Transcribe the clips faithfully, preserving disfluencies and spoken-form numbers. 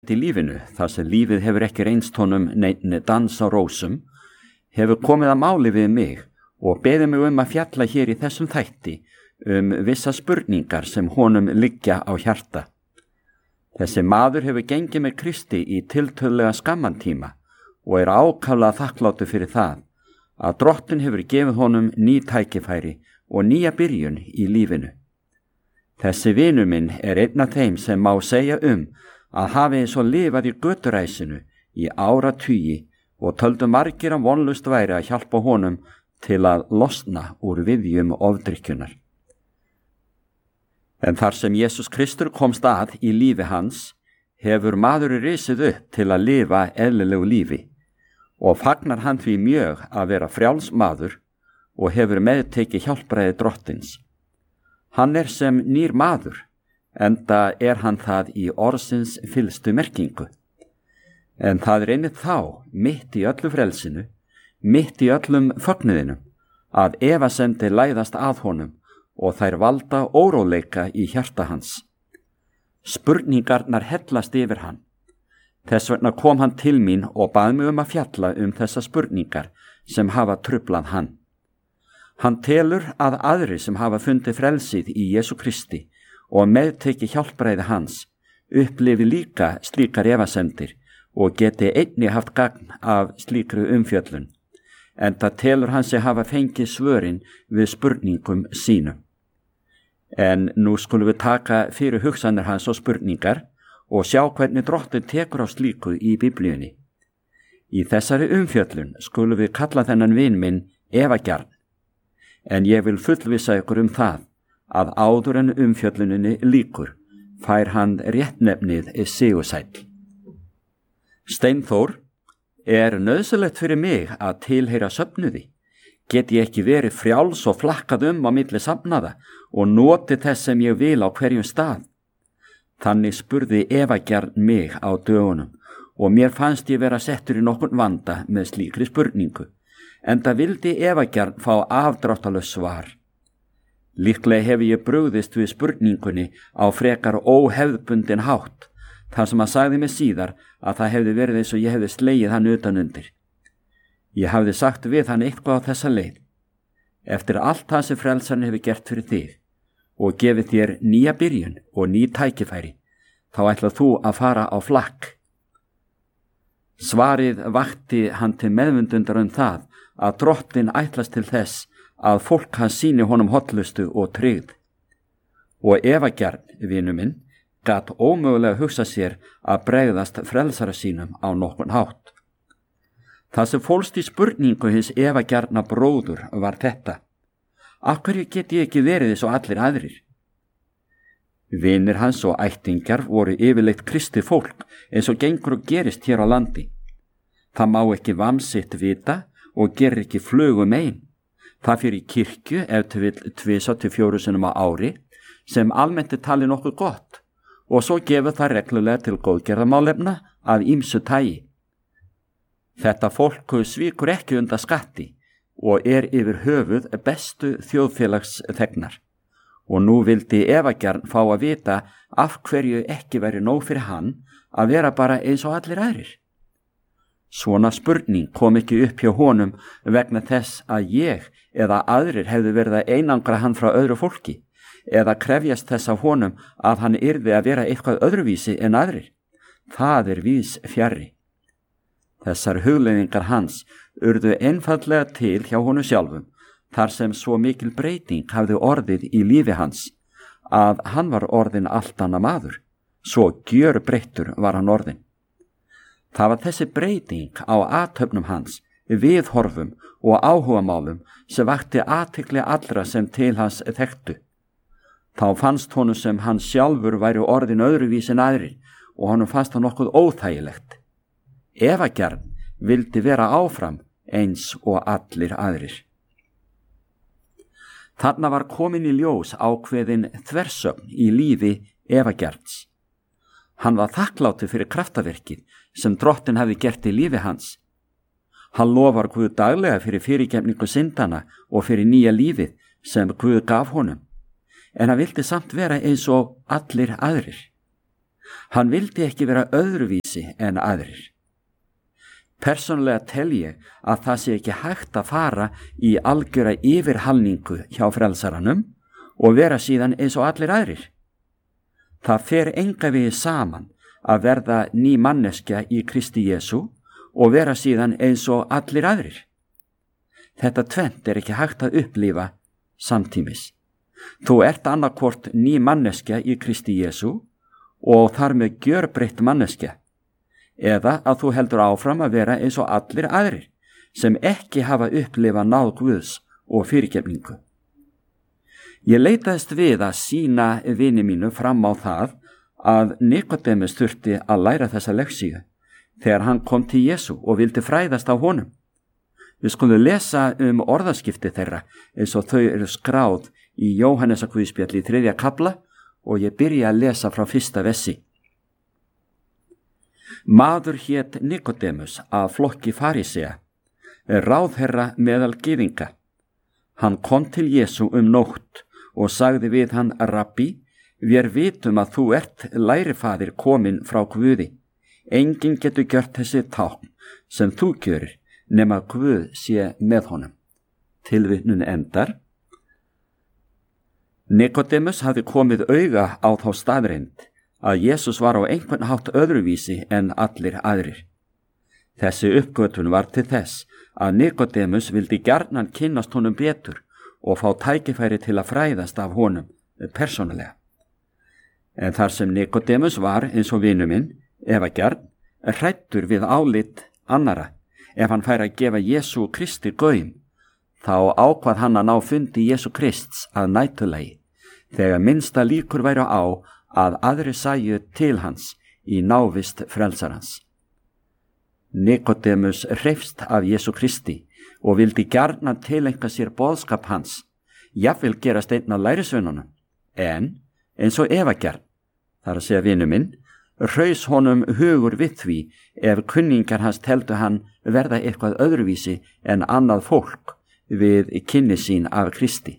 í lífinu, þar sem lífið hefur ekki reynst honum neinn dans á rósum, hefur komið að máli við mig og beðið mig um að fjalla hér í þessum þætti um vissa spurningar sem honum liggja á hjarta. Þessi maður hefur gengið með Kristi í tiltölulega skamman tíma og er ákaflega þakklátur fyrir það að Drottinn hefur gefið honum ný tækifæri og nýja byrjun í lífinu. Þessi vinur minn er einn af þeim sem má segja um að hafi eins og lifað í göturæsinu í áratugi og töldu margir að vonlust væri að hjálpa honum til að losna úr viðjum ofdrykkjunar. En þar sem Jesús Kristur komst að í lífi hans, hefur maður risið upp til að lifa eðlilegu lífi og fagnar hann því mjög að vera frjáls maður og hefur meðtekið hjálpræði Drottins. Hann er sem nýr maður, enda er hann það í orðsins fyllstu merkingu. En það er einmitt þá, mitt í öllu frelsinu, mitt í öllum fögnuðinum, að efasemdir læðast að honum og þær valda óróleika í hjarta hans. Spurningarnar hellast yfir hann. Þess vegna kom hann til mín og bað mig um að fjalla um þessa spurningar sem hafa trublað hann. Hann telur að aðri sem hafa fundið frelsið í Jesú Kristi og meðteki hjálpræði hans upplifi líka slíkar efasemdir og geti einnig haft gagn af slíkru umfjöllun, enda telur hann sig hafa fengið svörin við spurningum sínum. En nú skulum við taka fyrir hugsanir hans og spurningar og sjá hvernig Drottinn tekur á slíku í Biblíunni. Í þessari umfjöllun skulum við kalla þennan vin minn efagjarn, en ég vil fullvissa ykkur um það að áður en umfjölluninni líkur fær hann réttnefnið sigursæll. Steinþór, er nauðsynlegt fyrir mig að tilheyra söfnuði? Get ég ekki verið frjáls og flakkað um á milli safnaða og noti þess sem ég vil á hverjum stað? Þannig spurði efagjarn mig á dögunum og mér fannst ég vera settur í nokkurn vanda með slíkri spurningu, enda vildi efagjarn fá afdráttarlaust svar. Líklega hef ég brugðist við spurningunni á frekar óhefðbundin hátt, þar sem hann sagði mig síðar að það hefði verið eins og ég hefði slegið hann utan undir. Ég hafði sagt við hann eitthvað á þessa leið. Eftir allt það sem frelsarinn hefur gert fyrir þig og gefið þér nýja byrjun og ný tækifæri, þá ætlað þú að fara á flakk. Svarið vakti hann til meðvundundar um það að Drottinn ætlast til þess að fólk hans sýni honum hollustu og tryggð. Og efagjarn, vinu minn, gat ómögulega hugsa sér að bregðast frelsara sínum á nokkurn hátt. Það sem fólst í spurningu hins efagjarna bróður var þetta: af hverju get ég ekki verið eins og allir aðrir? Vinir hans og ættingjar voru yfirleitt kristið fólk eins og gengur og gerist hér á landi. Það má ekki vamsitt vita og gerir ekki flugum ein. Það fyrir í kirkju ef til vill tvisa til fjóru sinnum á ári, sem almennt er talið nokkuð gott, og svo gefur það reglulega til góðgerðamálefna af ýmsu tagi. Þetta fólk svíkur ekki undan skatti og er yfir höfuð bestu þjóðfélagsþegnar, og nú vildi efagjarn fá að vita af hverju ekki væri nóg fyrir hann að vera bara eins og allir aðrir. Svona spurning kom ekki upp hjá honum vegna þess að ég eða aðrir hefðu verið að einangra hann frá öðru fólki, eða krefjast þess af honum að hann yrði að vera eitthvað öðruvísi en aðrir. Það er víðs fjarri. Þessar hugleiðingar hans urðu einfaldlega til hjá honum sjálfum, þar sem svo mikil breyting hafði orðið í lífi hans, að hann var orðin allt annað maður, svo gjörbreyttur var hann orðin. Það var þessi breyting á athöfnum hans, viðhorfum og áhugamálum sem vakti athygli allra sem til hans þekktu. Þá fannst honum sem hann sjálfur væri orðin öðruvísi en aðrir og honum fannst það nokkuð óþægilegt. Efagjarn vildi vera áfram eins og allir aðrir. Þarna var komin í ljós ákveðin þversögn í lífi efagjarns. Hann var þakklátur fyrir kraftaverkið sem Drottinn hafði gert í lífi hans. Hann lofar Guð daglega fyrir fyrirgefningu syndana og fyrir nýja lífið sem Guð gaf honum, en hann vildi samt vera eins og allir aðrir. Hann vildi ekki vera öðruvísi en aðrir. Persónulega tel ég að það sé ekki hægt að fara í algjöra yfirhalningu hjá frelsaranum og vera síðan eins og allir aðrir. Það fer enga veginn saman að verða ný manneskja í Kristi Jesú og vera síðan eins og allir aðrir. Þetta tvennt er ekki hægt að upplifa samtímis. Þú ert annarkvort ný manneskja í Kristi Jesú og þar með gjörbreytt manneskja, eða að þú heldur áfram að vera eins og allir aðrir sem ekki hafa upplifa náð Guðs og fyrirgefningu. Ég leitaðist við að sýna vini mínu fram á það að Nikodemus þurfti að læra þessa leksíu þegar hann kom til Jesú og vildi fræðast á honum. Við skulum lesa um orðaskipti þeirra eins og þau eru skráð í Jóhannesarguðspjalli í þriðja kafla og ég byrja að lesa frá fyrsta vessi. Maður hét Nikodemus af flokki farisea, ráðherra meðal gyðinga. Hann kom til Jesú um nótt og sagði við hann: Rabbi, við vitum að þú ert lærifaðir kominn frá Guði. Enginn getur gjört þessi tákn sem þú gjörir nema Guð sé með honum. Tilvitnun endar. Nikodemus hafði komið auga á þá staðreynd að Jesús var á einhvern hátt öðruvísi en allir aðrir. Þessi uppgötvun var til þess að Nikodemus vildi gjarnan kynnast honum betur og fá tækifæri til að fræðast af honum persónulega. En þar sem Nikodemus var eins og vinur minn, ef að gjarn, hræddur við álit annara, ef hann fær að gefa Jesú Kristi gaum, þá ákvað hann að ná fundi Jesú Krists að nætulagi, þegar minnsta líkur væru á að aðri sæju til hans í návist frelsarans. Nikodemus hreifst af Jesú Kristi og vildi gjarnan tileinka sér boðskap hans, jafnvel gerast einn af lærisveinunum, en eins og Eva gjarn, þar að segja vinur minn, hraus honum hugur við því ef kunningar hans teldu hann verða eitthvað öðruvísi en annað fólk við kynni sín af Kristi.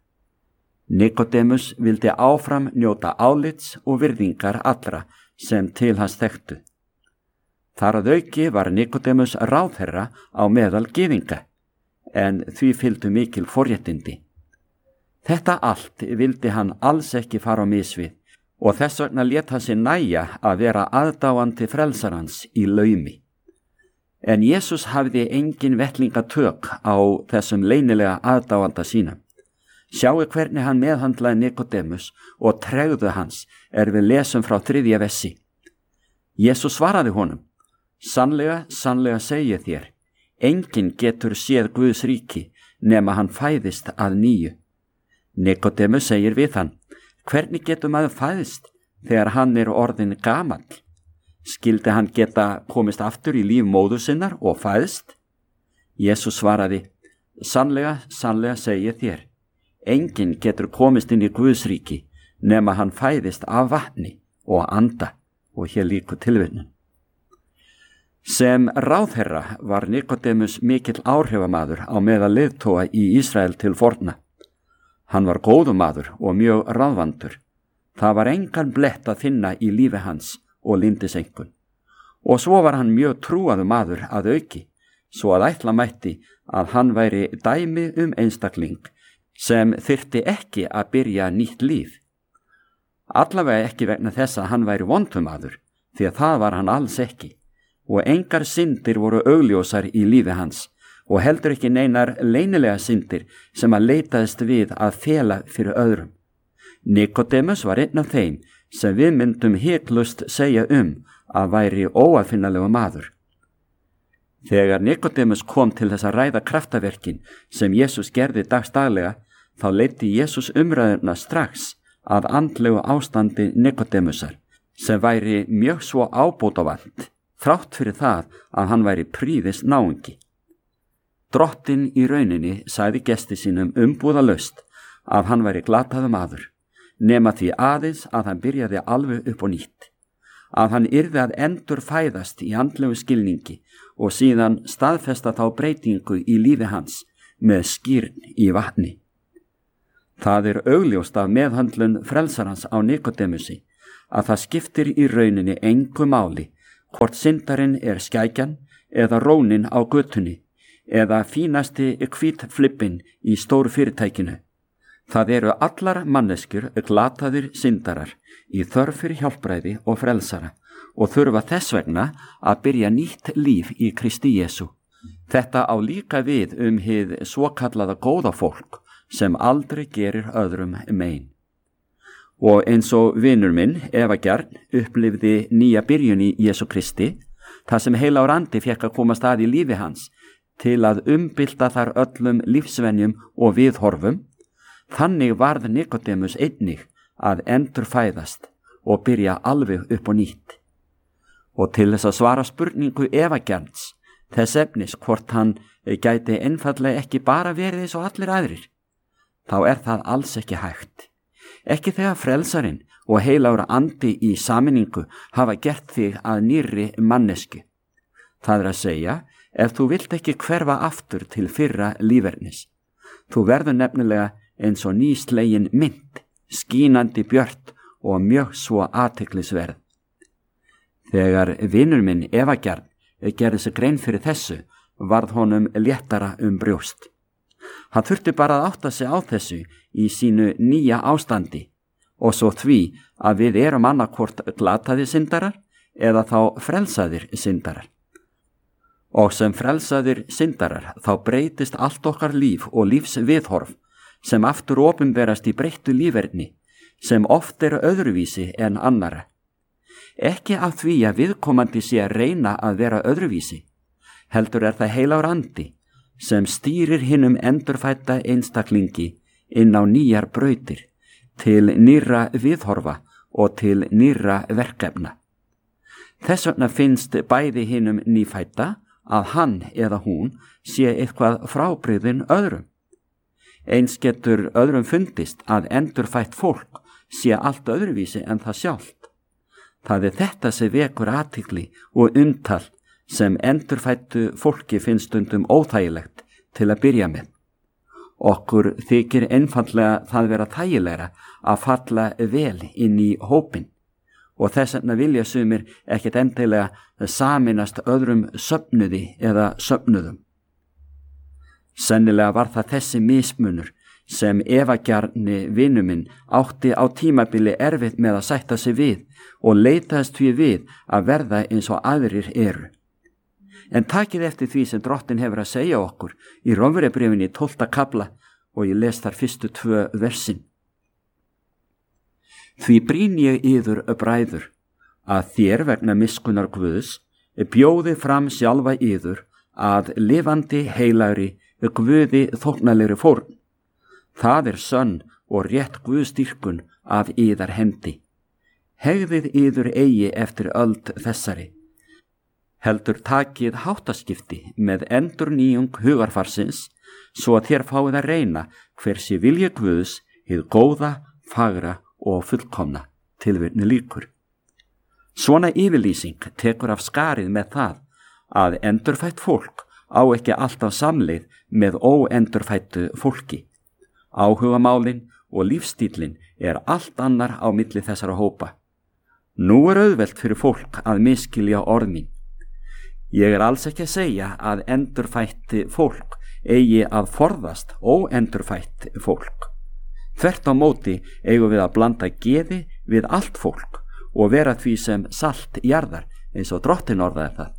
Nikodemus vildi áfram njóta álits og virðingar allra sem til hans þekktu. Þar að auki var Nikodemus ráðherra á meðal gyðinga, en því fylgdu mikil forréttindi. Þetta allt vildi hann alls ekki fara á mis við og þess vegna lét hann sér nægja að vera aðdáandi frelsarans í laumi. En Jesús hafði engin vettlingatök á þessum leynilega aðdáanda sínum. Sjáu hvernig hann meðhandlaði Nikodemus og tregðu hans er við lesum frá þriðja vessi. Jesús svaraði honum: Sannlega, sannlega segi ég þér, enginn getur séð Guðs ríki nema hann fæðist að nýju. Nikodemus segir við hann: Hvernig getur maður fæðist þegar hann er orðin gamall? Skildi hann geta komist aftur í líf móður sinnar og fæðst? Jesús svaraði: Sannlega, sannlega segi ég þér, enginn getur komist inn í Guðs ríki nema hann fæðist af vatni og anda. Og hér líku tilvitnun. Sem ráðherra var Nikodemus mikill áhrifamaður á meðal leiðtoga í Ísrael til forna. Hann var góður maður og mjög ráðvandur. Það var engan blett að finna í lífi hans og lindisengun. Og svo var hann mjög trúaður maður að auki, svo að ætla mætti að hann væri dæmi um einstakling sem þyrfti ekki að byrja nýtt líf. Allavega ekki vegna þess að hann væri vondumadur, því að það var hann alls ekki, og engar syndir voru augljósar í lífi hans, og heldur ekki neinar leynilega syndir sem að leitaðist við að fela fyrir öðrum. Nikodemus var einn af þeim sem við myndum hiklust segja um að væri óafinnalegu maður. Þegar Nikodemus kom til þess að ræða kraftaverkin sem Jesús gerði dagstaglega, þá leiddi Jesús umræðuna strax að andlegu ástandi Nikodemusar, sem væri mjög svo ábótavant, þrátt fyrir það að hann væri prýðis náungi. Drottinn í rauninni sagði gesti sínum umbúðalaust að hann væri glataður maður, nema því aðeins að hann byrjaði alveg upp og nýtt, að hann yrði að endur fæðast í andlegu skilningi og síðan staðfesta þá breytingu í lífi hans með skírn í vatni. Það er augljóst af meðhöndlun frelsarans á Nikodemusi að það skiptir í rauninni engu máli hvort syndarinn er skækjan eða rónin á götunni eða fínasti hvítflippin í stóru fyrirtækinu. Það eru allar manneskjur glataðir syndarar í þörf fyrir hjálpræði og frelsara og þurfa þess vegna að byrja nýtt líf í Kristi Jesú. Þetta á líka við um hið svokallaða góða fólk sem aldrei gerir öðrum mein. Og eins og vinur minn, Eva Gjarn, upplifði nýja byrjun í Jesú Kristi, það sem heilagur andi fékk að koma stað í lífi hans til að umbylta þar öllum lífsvenjum og viðhorfum, þannig varð Nikodemus einnig að endurfæðast og byrja alveg upp á nýtt. Og til þess að svara spurningu Eva Gjarns, þess efnis hvort hann gæti einfaldlega ekki bara verið eins og allir aðrir, þá er það alls ekki hægt. Ekki þegar frelsarinn og heilagur andi í sameiningu hafa gert þig að nýrri mannesku. Það er að segja, ef þú vilt ekki hverfa aftur til fyrra lífernis. Þú verður nefnilega eins og nýslegin mynd, skínandi björt og mjög svo athyglisverð. Þegar vinur minn Eva Gjarn gerði sig grein fyrir þessu, varð honum léttara um brjóst. Hann þurfti bara að átta sig á þessu í sínu nýja ástandi og svo því að við erum annarkvort glataðir syndarar eða þá frelsaðir syndarar. Og sem frelsaðir syndarar þá breytist allt okkar líf og lífsviðhorf sem aftur opinberast í breyttu líferni sem oft er öðruvísi en annara. Ekki af því að viðkomandi sé að reyna að vera öðruvísi, heldur er það heilagur andi sem stýrir hinum endurfædda einstaklingi inn á nýjar brautir, til nýrra viðhorfa og til nýrra verkefna. Þess vegna finnst bæði hinum nýfædda að hann eða hún sé eitthvað frábrigðinn öðrum. Eins getur öðrum fundist að endurfætt fólk sé allt öðruvísi en það sjálft. Það er þetta sem vekur athygli og umtal sem endurfættu fólki finnst stundum óþægilegt til að byrja með. Okkur þykir einfaldlega það vera þægilegra að falla vel inn í hópin og þess vegna vilja sumir ekkert endilega sameinast öðrum söfnuði eða söfnuðum. Sennilega var það þessi mismunur sem Eva Gjarni vinur minn átti á tímabili erfitt með að sætta sig við og leitaðist því við að verða eins og aðrir eru. En takið eftir því sem Drottinn hefur að segja okkur í Rómverjabréfinu í tólfta kafla og ég les þar fyrstu tvö versin. Því brýn ég yður bræður að þér vegna miskunnar Guðs bjóði fram sjálfa yður að lifandi heilagri Guði þóknanlegri fórn. Það er sönn og rétt Guðsdýrkun af yðar hendi. Hegðið yður eigi eftir öld þessari. Heldur takið háttaskipti með endurnýjung hugarfarsins svo að þér fáið að reyna hversi vilji Guðs hið góða, fagra og fullkomna. Tilvitni lýkur. Svona yfirlýsing tekur af skarið með það að endurfætt fólk á ekki alltaf samleið með óendurfættu fólki. Áhugamálin og lífstílin er allt annar á milli þessara hópa. Nú er auðvelt fyrir fólk að miskilja orð mín. Ég er alls ekki að segja að endurfætt fólk eigi að forðast óendurfætt fólk. Þvert á móti eigum við að blanda geði við allt fólk og vera því sem salt jarðar eins og Drottinn orðaði það.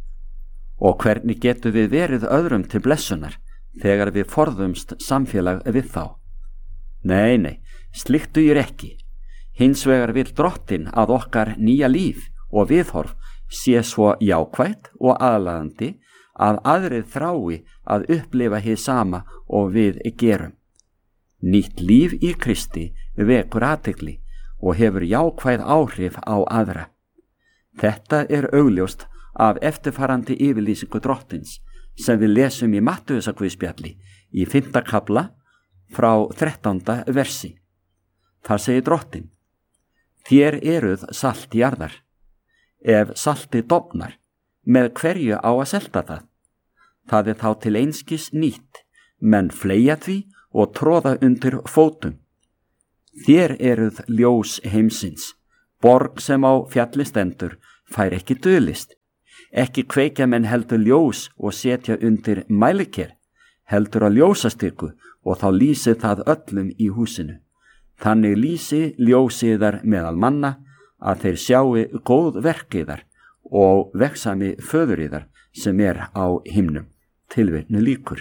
Og hvernig getum við verið öðrum til blessunar þegar við forðumst samfélag við þá? Nei, nei, slíkt dugir ekki. Hins vegar vill Drottinn að okkar nýja líf og viðhorf sé svo jákvætt og aðlaðandi að aðrið þrái að upplifa hið sama og við gerum. Nýtt líf í Kristi vekur athygli og hefur jákvæð áhrif á aðra. Þetta er augljóst af eftirfarandi yfirlýsingu Drottins sem við lesum í Mattheusarguðspjalli í fimmta kafla frá þrettánda versi. Þar segir Drottinn: Þér eruð salt jarðar. Ef saltið dofnar, með hverju á að selta það? Það er þá til einskis nýtt, menn fleygja því og tróða undir fótum. Þér eruð ljós heimsins. Borg sem á fjalli stendur fær ekki dulist. Ekki kveikja menn heldur ljós og setja undir mæliker, heldur að ljósastyku og þá lýsi það öllum í húsinu. Þannig lýsi ljósiðar meðal manna að þeir sjáu góð verkiðar og veksami föðuriðar sem er á himnum. Tilvitnu lýkur.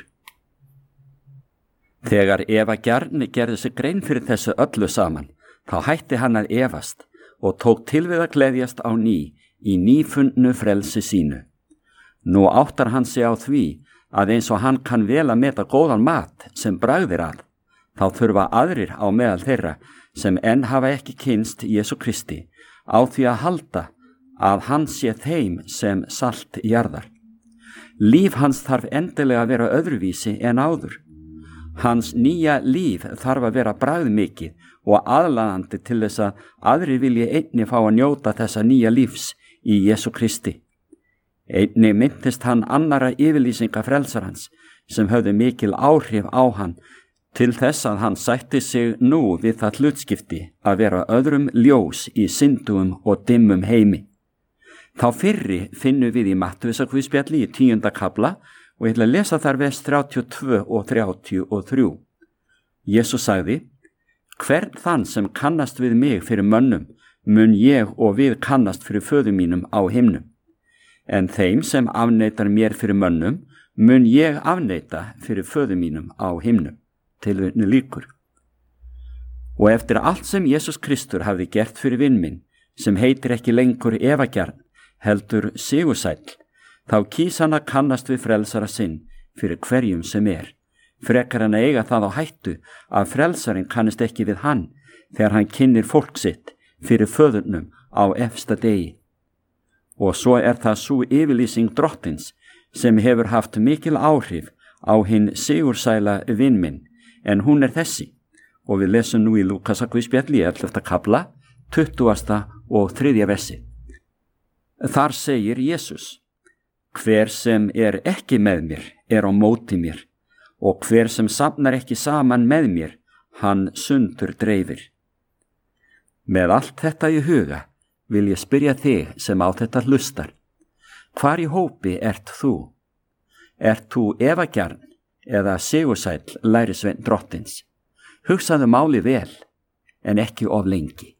Þegar Eva Gjarni gerði sig grein fyrir þessu öllu saman, þá hætti hann að efast og tók til við að gleðjast á ný í nýfundnu frelsi sínu. Nú áttar hann sig á því að eins og hann kann vel að meta góðan mat sem bragðir að, þá þurfa aðrir á meðal þeirra sem enn hafa ekki kynst Jesú Kristi á því að halda að hann sé þeim sem salt jarðar. Líf hans þarf endilega að vera öðruvísi en áður. Hans nýja líf þarf að vera bragðmikið og aðlaðandi til þess að aðri vilji einni fá að njóta þessa nýja lífs í Jesú Kristi. Einni myndist hann annara yfirlýsinga frelsarans sem höfðu mikil áhrif á hann til þess að hann sætti sig nú við það hlutskipti að vera öðrum ljós í syndugum og dimmum heimi. Þá fyrri finnum við í Mattheusarguðspjalli í tíunda kafla og ég ætla að lesa þar vers þrjátíu og tvö og þrjátíu og þrjú. Jesús sagði: Hvern þann sem kannast við mig fyrir mönnum, mun ég og við kannast fyrir föður mínum á himnum. En þeim sem afneitar mér fyrir mönnum, mun ég afneita fyrir föður mínum á himnum. Tilvitnu lýkur. Og eftir allt sem Jesús Kristur hafði gert fyrir vin minn, sem heitir ekki lengur Eva Gjarn, heldur Sigursæll, þá kýs hann að kannast við frelsara sinn fyrir hverjum sem er, frekar hann að eiga það á hættu að frelsarinn kannist ekki við hann þegar hann kynnir fólk sitt fyrir föðurnum á efsta degi. Og svo er það sú yfirlýsing drottins sem hefur haft mikil áhrif á hinn sigursæla vin minn, en hún er þessi, og við lesum nú í Lúkasarguðspjalli í ellefta kafla, tuttugasta og þriðja versi. Þar segir Jesús: Hver sem er ekki með mér er á móti mér, og hver sem safnar ekki saman með mér, hann sundur dreifir. Með allt þetta í huga vil ég spyrja þig sem á þetta hlustar: hvar í hópi ert þú? Ert þú Eva Gjarn eða Sigursæll lærisveinn drottins? Hugsaðu máli vel, en ekki of lengi.